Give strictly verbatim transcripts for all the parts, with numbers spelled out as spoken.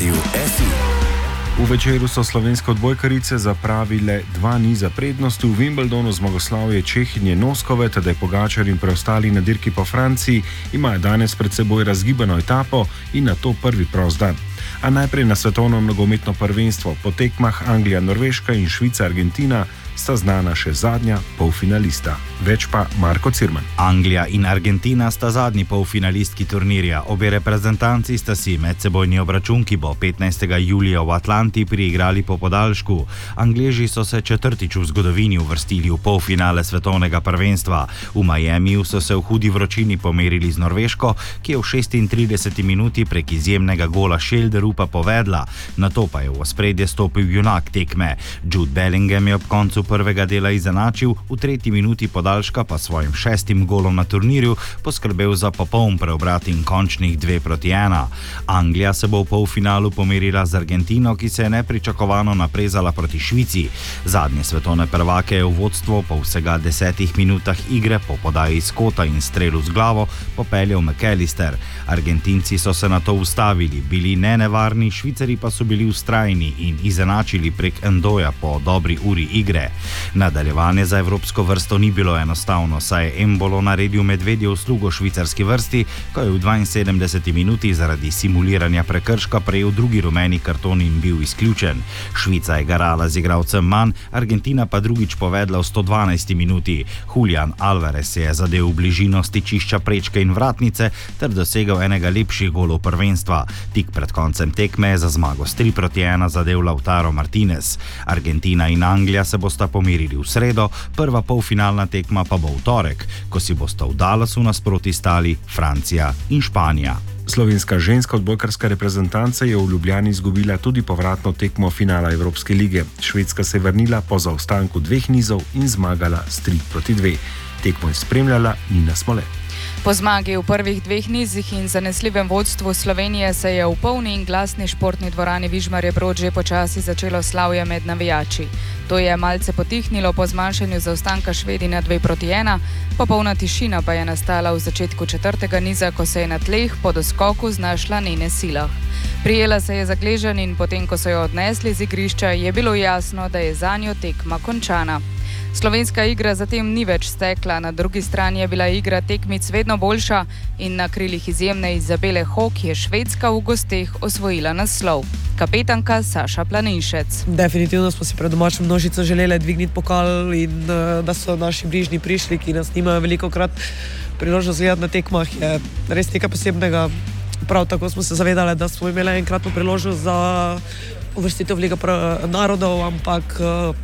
Radiu F I. V večeru so slovenske odbojkarice zapravile dva niza prednosti. V Wimbledonu zmagoslavje Čehinje Noskove, Tadej Pogačar in preostali na dirki po Franciji imajo danes pred seboj razgibano etapo in na to prvi prost dan. A najprej na svetovno nogometno prvenstvo. Po tekmah Anglija, Norveška in Švica, Argentina sta znana še zadnja polfinalista. Več pa Marko Cirman. Anglija in Argentina sta zadnji polfinalistki turnirja. Obe reprezentanci sta si medsebojni obračun, ki bo petnajstega julija v Atlanti, priigrali po podaljšku. Angleži so se četrtič v zgodovini uvrstili v polfinale svetovnega prvenstva. V Miamiju so se v hudi vročini pomerili z Norveško, ki je v šestintrideseti minuti prek izjemnega gola Schelderupa povedla. Nato pa je v ospredje stopil junak tekme. Jude Bellingham je ob koncu prvega dela izenačil, v tretji minuti podaljška pa svojim šestim golom na turnirju poskrbel za popoln preobrat in končnih dve proti ena. Anglija se bo v polfinalu pomerila z Argentino, ki se je nepričakovano naprezala proti Švici. Zadnje svetovne prvake je v vodstvo po vsega desetih minutah igre po podaji iz kota in strelu z glavo popeljal McAllister. Argentinci so se na to ustavili, bili nenevarni, Švicari pa so bili vztrajni in izenačili prek Endoja po dobri uri igre. Nadaljevanje za evropsko vrsto ni bilo enostavno, saj je Embolo naredil medvedje uslugo švicarski vrsti, ko je v dvainsedemdeseti minuti zaradi simuliranja prekrška prejel drugi rumeni karton in bil izključen. Švica je garala z igralcem manj, Argentina pa drugič povedla v sto dvanajsti minuti. Julian Alvarez se je zadel v bližino stičišča prečke in vratnice ter dosegel enega lepših golov prvenstva. Tik pred koncem tekme je za zmago s tri proti ena zadel Lautaro Martinez. Argentina in Anglija se bosta pomerili v sredo, prva polfinalna tekma pa bo v torek, ko si bosta v Dallasu nasproti stali Francija in Španija. Slovenska ženska odbojkarska reprezentanca je v Ljubljani izgubila tudi povratno tekmo finala Evropske lige. Švedska se je vrnila po zaostanku dveh nizov in zmagala s tri proti dve. Tekmo je spremljala Nina Smole. Po zmagi v prvih dveh nizih in zanesljivem vodstvu Slovenije se je v polni in glasni športni dvorani Vižmarje Brod že počasi začelo slavje med navijači. To je malce potihnilo po zmanjšanju zaostanka Švedi na dve proti ena, popolna tišina pa je nastala v začetku četrtega niza, ko se je na tleh po doskoku znašla Nene Silah. Prijela se je za gleženj in potem, ko so jo odnesli z igrišča, je bilo jasno, da je zanjo tekma končana. Slovenska igra zatem ni več stekla, na drugi strani je bila igra tekmic vedno boljša in na krilih izjemne Izabele Hok je Švedska v gosteh osvojila naslov. Kapetanka Saša Planinšec. Definitivno smo si pred domačo množico želeli dvigniti pokal in da so naši bližnji prišli, ki nas nimajo velikokrat priložnost gledati na tekmah, je res nekaj posebnega. Prav tako smo se zavedali, da smo imeli enkratno priložnost za uvrstitev v Ligo narodov, ampak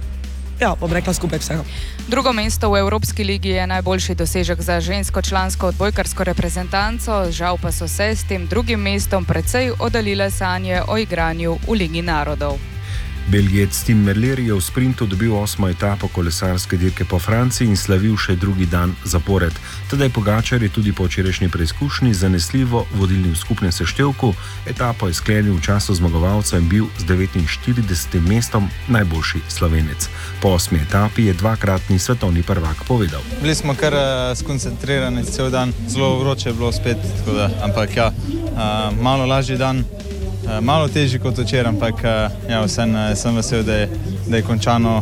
ja, bom rekla skupaj vsega. Drugo mesto v Evropski ligi je najboljši dosežek za žensko člansko odbojkarsko reprezentanco, žal pa so se s tem drugim mestom precej oddaljile sanje o igranju v Ligi narodov. Belgijec Tim Merlier je v sprintu dobil osmo etapo kolesarske dirke po Franciji in slavil še drugi dan zapored. Tadej Pogačar je tudi po včerajšnji preizkušnji zanesljivo vodilni v skupnem seštevku. Etapo je sklenil v času zmagovalca in bil z devetinštiridesetim mestom najboljši Slovenec. Po osmi etapi je dvakratni svetovni prvak povedal. Bili smo kar uh, skoncentrirani cel dan, zelo vroče je bilo spet, tako da, ampak ja, uh, malo lažji dan. Malo težji kot včeraj, ampak ja, vsem sem vesel, da je, da je končano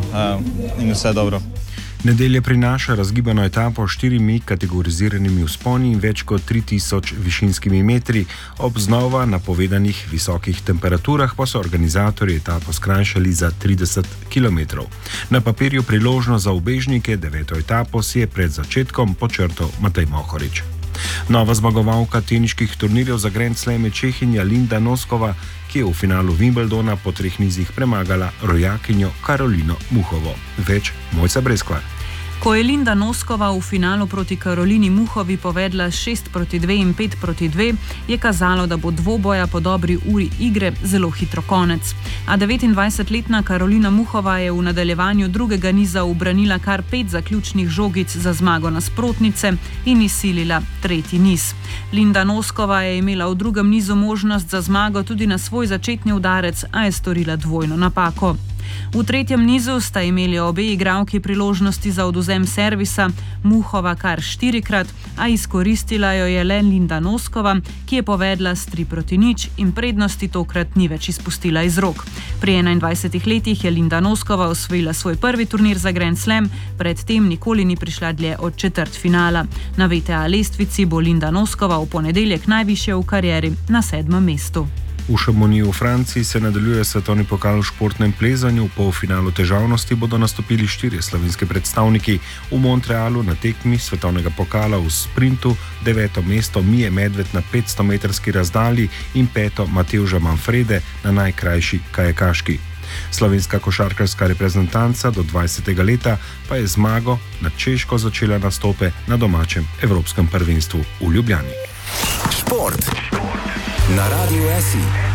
in vse dobro. Nedelja prinaša razgibano etapo s štirimi kategoriziranimi vzponi in več kot tri tisoč višinskimi metri. Ob znova napovedanih visokih temperaturah pa so organizatorji etapo skrajšali za trideset kilometrov. Na papirju priložnost za ubežnike, deveto etapo si je pred začetkom počrtal Matej Mohorič. Nova zmagovalka teniških turnirjev za Grand Slam je Čehinja Linda Noskova, ki je v finalu Wimbledona po treh nizih premagala rojakinjo Karolino Muhovo. Več Mojca Breskvar. Ko je Linda Noskova v finalu proti Karolini Muhovi povedla šest proti dve in pet proti dve, je kazalo, da bo dvoboja po dobri uri igre zelo hitro konec. A devetindvajsetletna Karolina Muhova je v nadaljevanju drugega niza ubranila kar pet zaključnih žogic za zmago nasprotnice in izsilila tretji niz. Linda Noskova je imela v drugem nizu možnost za zmago tudi na svoj začetni udarec, a je storila dvojno napako. V tretjem nizu sta imeli obe igralki priložnosti za odvzem servisa, Muhova kar štirikrat, a izkoristila jo je le Linda Noskova, ki je povedla s tri proti nič in prednosti tokrat ni več izpustila iz rok. Pri enaindvajsetih letih je Linda Noskova osvojila svoj prvi turnir za Grand Slam, predtem nikoli ni prišla dlje od četrtfinala. Na V T A lestvici bo Linda Noskova v ponedeljek najvišje v karieri na sedmem mestu. V Chamonixu v Franciji se nadaljuje svetovni pokal v športnem plezanju. V polfinalu težavnosti bodo nastopili štirje slovenski predstavniki. V Montrealu na tekmi svetovnega pokala v sprintu deveto mesto Mije Medved na petstometrski razdalji in peto Matevža Manfrede na najkrajši kajakaški. Slovenska košarkarska reprezentanca do dvajsetega leta pa je zmago nad Češko začela nastope na domačem evropskem prvenstvu v Ljubljani. Šport na Radiu S I.